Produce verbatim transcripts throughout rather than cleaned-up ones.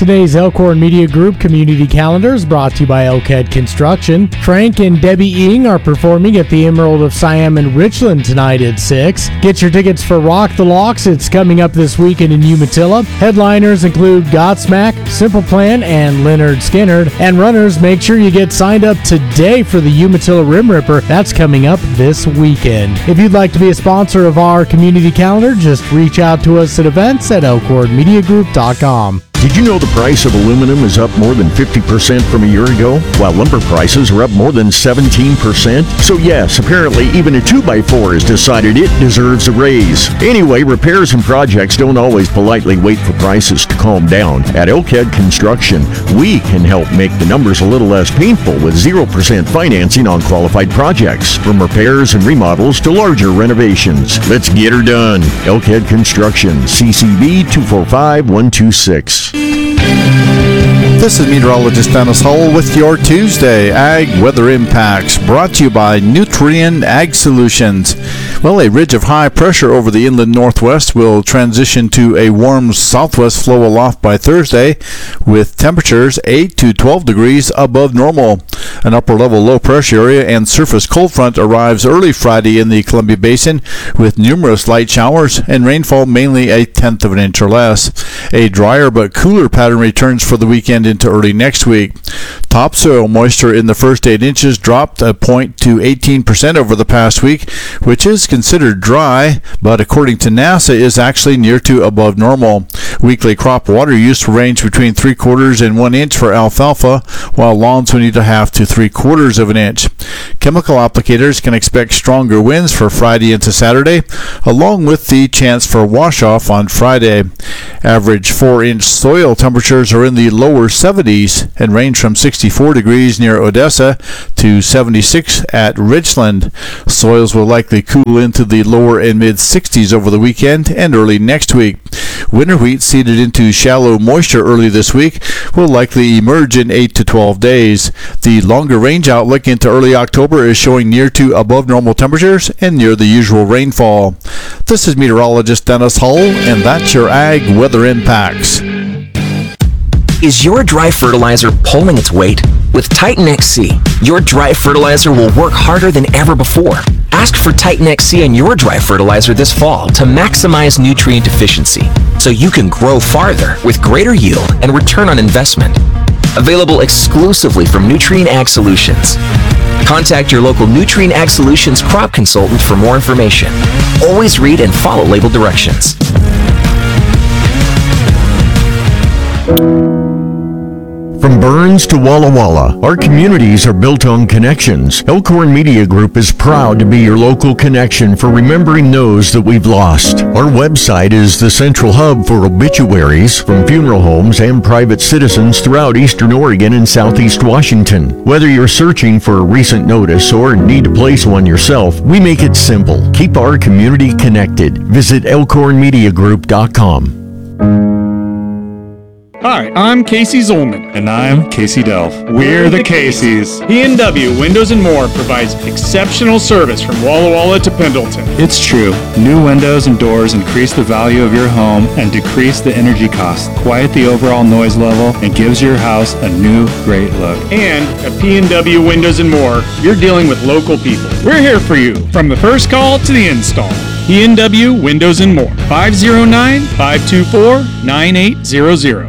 Today's Elkhorn Media Group Community Calendar is brought to you by Elkhead Construction. Frank and Debbie Ing are performing at the Emerald of Siam in Richland tonight at six. Get your tickets for Rock the Locks. It's coming up this weekend in Umatilla. Headliners include Godsmack, Simple Plan, and Leonard Skinner. And runners, make sure you get signed up today for the Umatilla Rim Ripper. That's coming up this weekend. If you'd like to be a sponsor of our community calendar, just reach out to us at events at elkhorn media group dot com. Did you know the price of aluminum is up more than fifty percent from a year ago, while lumber prices are up more than seventeen percent? So yes, apparently even a two by four has decided it deserves a raise. Anyway, repairs and projects don't always politely wait for prices to calm down. At Elkhead Construction, we can help make the numbers a little less painful with zero percent financing on qualified projects, from repairs and remodels to larger renovations. Let's get her done. Elkhead Construction, C C B two four five one two six. This is meteorologist Dennis Hull with your Tuesday Ag Weather Impacts, brought to you by Nutrien Ag Solutions. Well, a ridge of high pressure over the inland northwest will transition to a warm southwest flow aloft by Thursday, with temperatures eight to twelve degrees above normal. An upper-level low-pressure area and surface cold front arrives early Friday in the Columbia Basin, with numerous light showers and rainfall mainly a tenth of an inch or less. A drier but cooler pattern returns for the weekend into early next week. Topsoil moisture in the first eight inches dropped a point to eighteen percent over the past week, which is considered dry, but according to NASA is actually near to above normal. Weekly crop water use will range between three quarters and one inch for alfalfa, while lawns will need a half to three quarters of an inch. Chemical applicators can expect stronger winds for Friday into Saturday, along with the chance for wash-off on Friday. Average four-inch soil temperatures are in the lower seventies and range from sixty-four degrees near Odessa to seventy-six at Richland. Soils will likely cool into the lower and mid-sixties over the weekend and early next week. Winter wheat seeded into shallow moisture early this week will likely emerge in eight to twelve days. The longer range outlook into early October is showing near to above normal temperatures and near the usual rainfall. This is meteorologist Dennis Hull, and that's your Ag Weather Impacts. Is your dry fertilizer pulling its weight? With Titan X C, your dry fertilizer will work harder than ever before. Ask for Titan X C on your dry fertilizer this fall to maximize nutrient efficiency, so you can grow farther with greater yield and return on investment. Available exclusively from Nutrien Ag Solutions. Contact your local Nutrien Ag Solutions crop consultant for more information. Always read and follow label directions. From Burns to Walla Walla, our communities are built on connections. Elkhorn Media Group is proud to be your local connection for remembering those that we've lost. Our website is the central hub for obituaries from funeral homes and private citizens throughout Eastern Oregon and Southeast Washington. Whether you're searching for a recent notice or need to place one yourself, we make it simple. Keep our community connected. Visit elkhorn media group dot com. Hi, I'm Casey Zolman. And I'm Casey Delph. We're the Caseys. P and W Windows and More provides exceptional service from Walla Walla to Pendleton. It's true. New windows and doors increase the value of your home and decrease the energy cost, quiet the overall noise level, and gives your house a new, great look. And at P and W Windows and More, you're dealing with local people. We're here for you, from the first call to the install. P and W Windows and More. five oh nine, five two four, nine eight zero zero.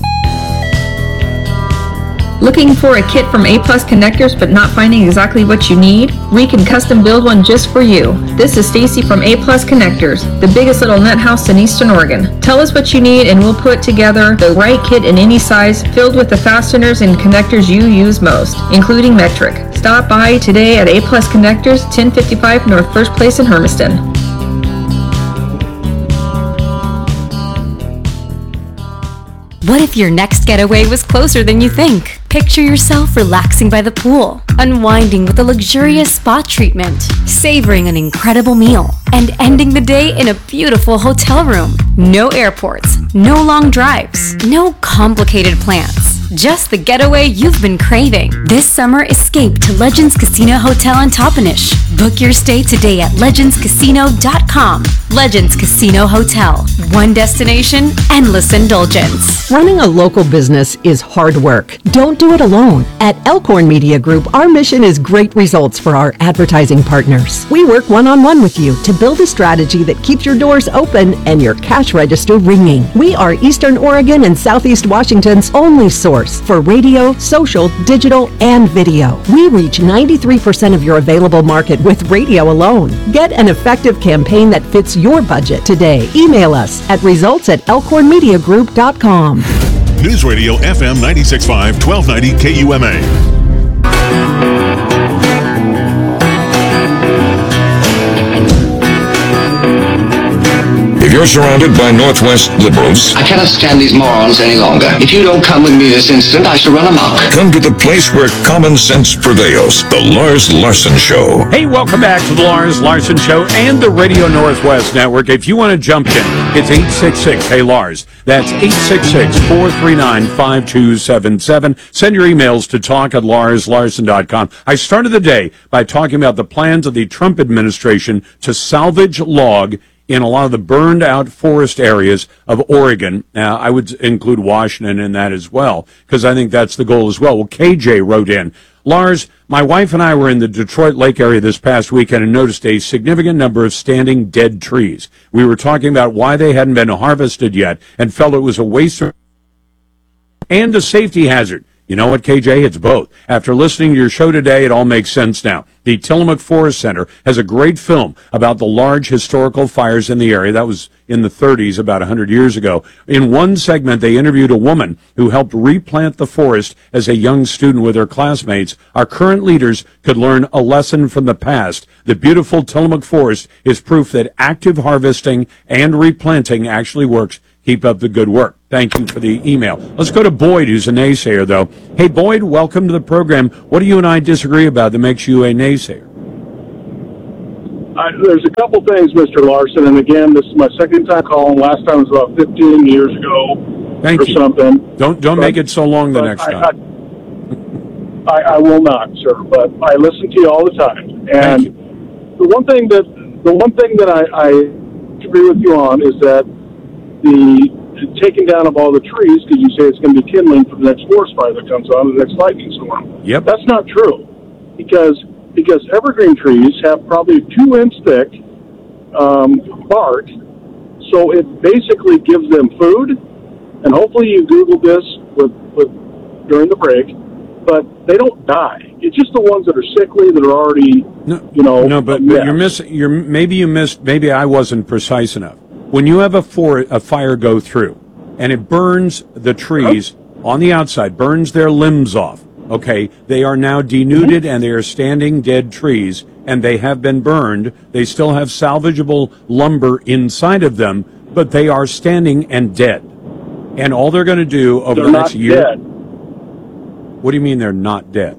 Looking for a kit from A Plus Connectors but not finding exactly what you need? We can custom build one just for you. This is Stacy from A Plus Connectors, the biggest little nut house in Eastern Oregon. Tell us what you need and we'll put together the right kit in any size, filled with the fasteners and connectors you use most, including metric. Stop by today at A Plus Connectors, ten fifty-five North First Place in Hermiston. What if your next getaway was closer than you think? Picture yourself relaxing by the pool, unwinding with a luxurious spa treatment, savoring an incredible meal, and ending the day in a beautiful hotel room. No airports, no long drives, no complicated plans. Just the getaway you've been craving. This summer, escape to Legends Casino Hotel in Toppenish. Book your stay today at legends casino dot com. Legends Casino Hotel. One destination, endless indulgence. Running a local business is hard work. Don't do it alone. At Elkhorn Media Group, our mission is great results for our advertising partners. We work one-on-one with you to build a strategy that keeps your doors open and your cash register ringing. We are Eastern Oregon and Southeast Washington's only source for radio, social, digital, and video. We reach ninety-three percent of your available market with radio alone. Get an effective campaign that fits your budget today. Email us at results at elkhorn media group dot com. News Radio F M ninety-six point five, twelve ninety K U M A. If you're surrounded by Northwest liberals, I cannot stand these morons any longer. If you don't come with me this instant, I shall run amok. Come to the place where common sense prevails. The Lars Larson Show. Hey, welcome back to the Lars Larson Show and the Radio Northwest Network. If you want to jump in, it's eight six six, hey Lars. That's eight six six, four three nine, five two seven seven. Send your emails to talk at lars larson dot com. I started the day by talking about the plans of the Trump administration to salvage log in a lot of the burned out forest areas of Oregon. Now, I would include Washington in that as well, because I think that's the goal as well. Well, K J wrote in, Lars, my wife and I were in the Detroit Lake area this past weekend and noticed a significant number of standing dead trees. We were talking about why they hadn't been harvested yet and felt it was a waste of and a safety hazard. You know what, K J? It's both. After listening to your show today, it all makes sense now. The Tillamook Forest Center has a great film about the large historical fires in the area. That was in the thirties, about one hundred years ago. In one segment, they interviewed a woman who helped replant the forest as a young student with her classmates. Our current leaders could learn a lesson from the past. The beautiful Tillamook Forest is proof that active harvesting and replanting actually works. Keep up the good work. Thank you for the email. Let's go to Boyd, who's a naysayer, though. Hey, Boyd, welcome to the program. What do you and I disagree about that makes you a naysayer? Uh, there's a couple things, Mister Larson, and again, this is my second time calling. Last time was about fifteen years ago Thank or you. something. Don't don't but, make it so long the next I, time. I, I, I will not, sir, but I listen to you all the time. And the one thing that the one thing that I, I agree with you on is that the taking down of all the trees, because you say it's going to be kindling for the next forest fire that comes on, the next lightning storm. Yep. That's not true, because because evergreen trees have probably two inch thick um, bark, so it basically gives them food. And hopefully you Googled this with, with during the break, but they don't die. It's just the ones that are sickly that are already, no, you know. No, but, but you're missing. You're maybe you missed. Maybe I wasn't precise enough. When you have a, for, a fire go through and it burns the trees on the outside, burns their limbs off, okay, they are now denuded and they are standing dead trees and they have been burned. They still have salvageable lumber inside of them, but they are standing and dead. And all they're going to do over they're the next not year. Dead. What do you mean they're not dead?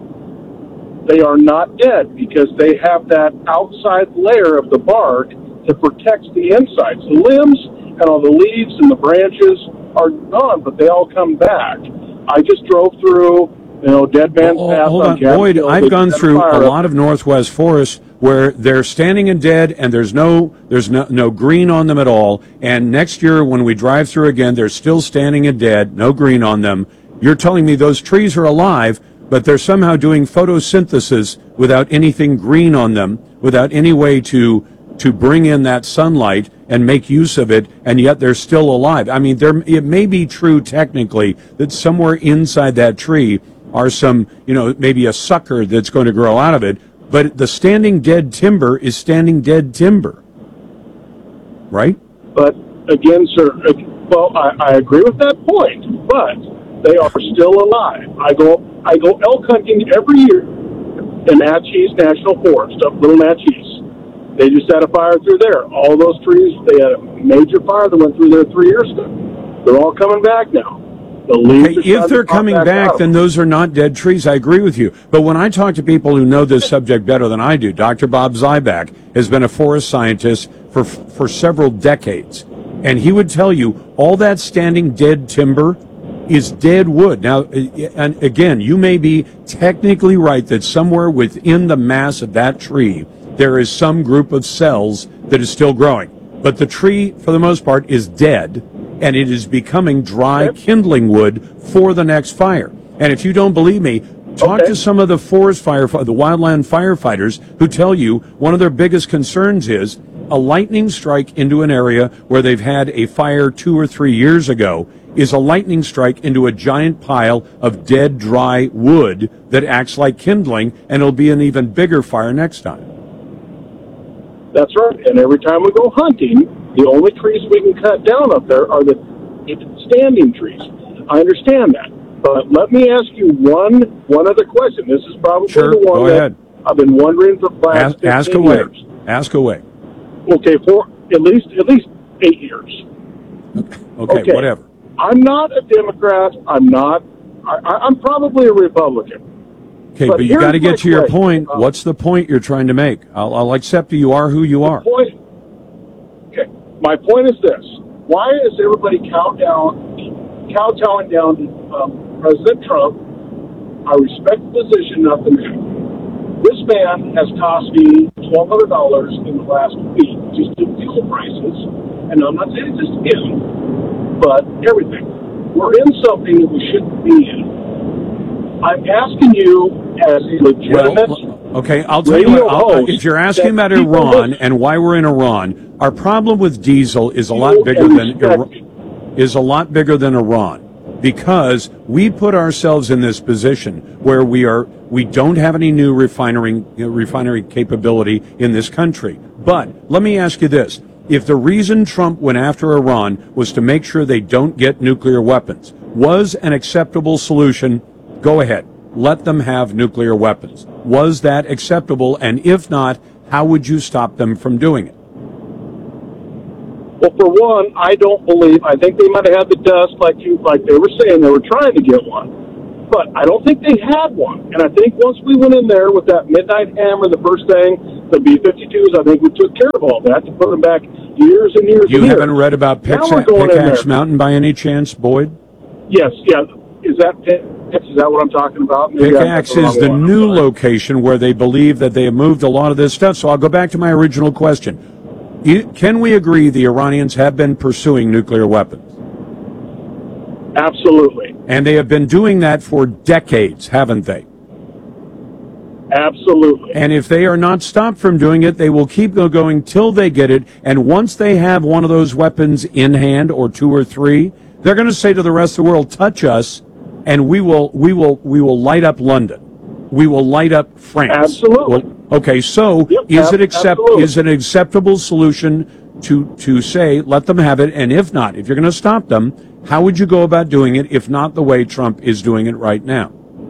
They are not dead because they have that outside layer of the bark that protects the insides. The limbs and all the leaves and the branches are gone, but they all come back. I just drove through, you know, Dead Man's oh, Path hold on on, Capitol Boyd, Hill. I've gone through a fire lot of Northwest forests where they're standing and dead, and there's no there's no, no green on them at all. And next year, when we drive through again, they're still standing and dead, no green on them. You're telling me those trees are alive, but they're somehow doing photosynthesis without anything green on them, without any way to to bring in that sunlight and make use of it, and yet they're still alive. I mean, there it may be true technically that somewhere inside that tree are some, you know, maybe a sucker that's going to grow out of it, but the standing dead timber is standing dead timber, right? But again, sir, well, I, I agree with that point, but they are still alive. I go I go elk hunting every year in Natchez National Forest, up Little Natchez. They just had a fire through there. All those trees, they had a major fire that went through there three years ago. They're all coming back now. The leaves hey, if they're coming back, back then those are not dead trees. I agree with you. But when I talk to people who know this subject better than I do, Doctor Bob Zyback has been a forest scientist for for several decades. And he would tell you all that standing dead timber is dead wood. Now, and again, you may be technically right that somewhere within the mass of that tree, there is some group of cells that is still growing. But the tree, for the most part, is dead, and it is becoming dry kindling wood for the next fire. And if you don't believe me, talk okay. to some of the forest fire, the wildland firefighters who tell you one of their biggest concerns is a lightning strike into an area where they've had a fire two or three years ago is a lightning strike into a giant pile of dead, dry wood that acts like kindling, and it'll be an even bigger fire next time. That's right. And every time we go hunting, the only trees we can cut down up there are the standing trees. I understand that. But let me ask you one one other question. This is probably sure, the one go that ahead. I've been wondering for the last ask, ask fifteen away. years. Ask away. Okay, for at least at least eight years. Okay, okay, whatever. I'm not a Democrat. I'm not. I, I'm probably a Republican. Okay, but, but you got to get to your question. point. Uh, What's the point you're trying to make? I'll, I'll accept you are who you are. Point, okay, my point is this: why is everybody countdown, kowtowing down to um, President Trump? I respect the position, not the man. This man has cost me twelve hundred dollars in the last week just in fuel prices, and I'm not saying just him, but everything. We're in something that we shouldn't be in. I'm asking you as a legitimate. Well, okay, I'll tell you what. I'll, if you're asking about Iran and why we're in Iran, our problem with diesel is a lot bigger than Iran, is a lot bigger than Iran, because we put ourselves in this position where we are we don't have any new refinery you know, refinery capability in this country. But let me ask you this: if the reason Trump went after Iran was to make sure they don't get nuclear weapons, was an acceptable solution? Go ahead. Let them have nuclear weapons. Was that acceptable? And if not, how would you stop them from doing it? Well, for one, I don't believe, I think they might have had the dust like you, like they were saying, they were trying to get one. But I don't think they had one. And I think once we went in there with that midnight hammer, the first thing, the B fifty-twos, I think we took care of all that to put them back years and years you and years. You haven't read about Pickaxe, Pickaxe Mountain by any chance, Boyd? Yes, yeah. Is that Is that what I'm talking about? Maybe Pickaxe is the new location where they believe that they have moved a lot of this stuff. So I'll go back to my original question. Can we agree the Iranians have been pursuing nuclear weapons? Absolutely. And they have been doing that for decades, haven't they? Absolutely. And if they are not stopped from doing it, they will keep going till they get it. And once they have one of those weapons in hand, or two or three, they're going to say to the rest of the world, touch us, and we will we will we will light up London. We will light up France. Absolutely. Well, okay, so yep, is it accept absolutely. is it an acceptable solution to to say let them have it? And if not, if you're going to stop them, how would you go about doing it? If not the way Trump is doing it right now.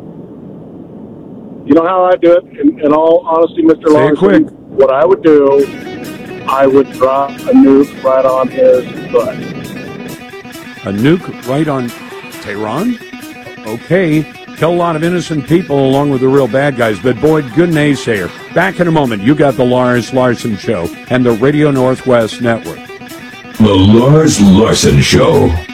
You know how I do it? In, in all honesty, Mister Say Larson, it quick. What I would do, I would drop a nuke right on his butt. A nuke right on Tehran? Okay, kill a lot of innocent people along with the real bad guys. But Boyd, good naysayer. Back in a moment, you got the Lars Larson Show and the Radio Northwest Network. The Lars Larson Show.